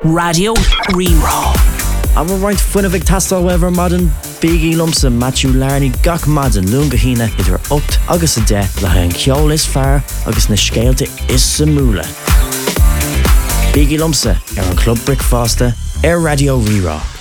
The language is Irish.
Radio Rerá. I'm right funnavig tastal wever modern Biggie Lumpson Matthew Larney gach madan lunga hína idir 8 agus a 10 le an ceol is fearr agus na scéalte is samúla. Biggie Lumpsa an Club Brick Foster Radio Rerá.